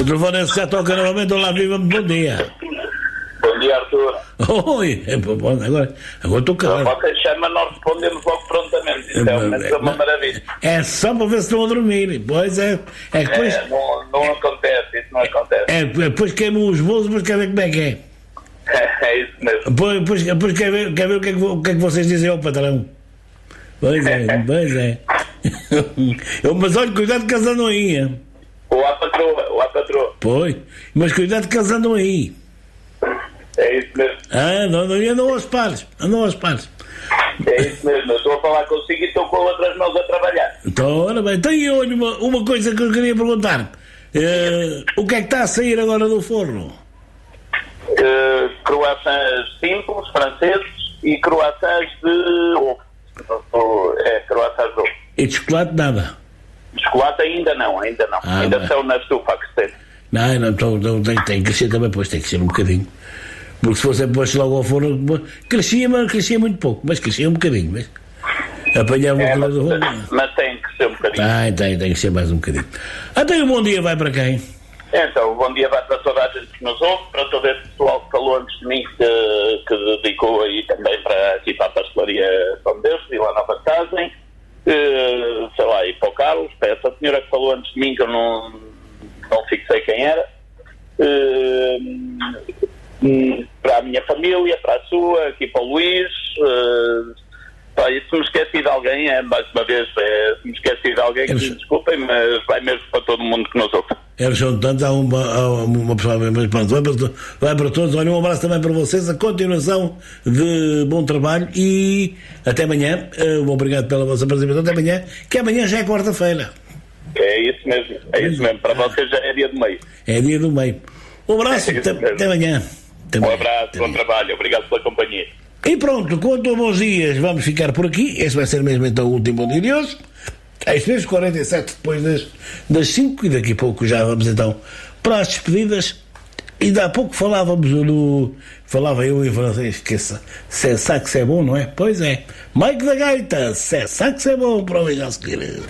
O telefone já toca novamente. Olá, viva, bom dia. Bom dia, Arthur. Oi, agora estou calado. Você chama, nós respondemos logo prontamente. Isso é uma maravilha. É só para ver se estão a dormir. Pois é. É que depois. Não acontece, isso não acontece. Depois queimam os voos, depois quer ver como é que é. É isso mesmo. Depois quer ver o que é que vocês dizem ao patrão. Pois é. Mas olha, cuidado que eles andam aí. Hein? Ou a patroa. Pois, mas cuidado que eles andam aí. É isso mesmo. Andam aos pares. É isso mesmo. Eu estou a falar consigo e estou com outras mãos a trabalhar. Então, ora bem. Então, e olha, uma coisa que eu queria perguntar. O que é que está a sair agora do forno? Croissants simples, franceses, e croissants de ovo. Croissants de ovo. E de chocolate nada? De chocolate ainda não. Ainda estão na estufa que se tem. Não, então tem que crescer também, pois tem que crescer um bocadinho. Porque se fosse posto logo ao forno, crescia muito pouco, mas crescia um bocadinho, mas apanhava o calor do forno. Mas tem que ser um bocadinho. Tem que ser mais um bocadinho. Até o bom dia vai para quem? Então, o bom dia vai para toda a gente que nos ouve, para todo esse pessoal que falou antes de mim, que dedicou aí também para a pastelaria São Deus, e lá na passagem, sei lá, e para o Carlos, para essa senhora que falou antes de mim, que eu não fixei quem era, para a minha família, para a sua, aqui para o Luís, e se me esqueci de alguém, mais uma vez, se me esqueci de alguém, que me desculpem, mas vai mesmo para todo mundo que nos ouve. Eles são tantos, há uma pessoa, mas pronto, vai para todos. Olha, um abraço também para vocês, a continuação de bom trabalho e até amanhã. Obrigado pela vossa participação, até amanhã, que amanhã já é quarta-feira. É isso mesmo, para vocês já é dia do meio. É dia do meio. Um abraço, até amanhã. Um abraço, bom trabalho, obrigado pela companhia. E pronto, quanto a bons dias, vamos ficar por aqui. Este vai ser mesmo então o último dia de hoje. Às vezes 47 depois das 5 e daqui a pouco já vamos então para as despedidas. E há pouco falava eu em francês, que c'est ça que c'est bom, não é? Pois é. Mike da Gaita, c'est ça que c'est bom para o já se querer.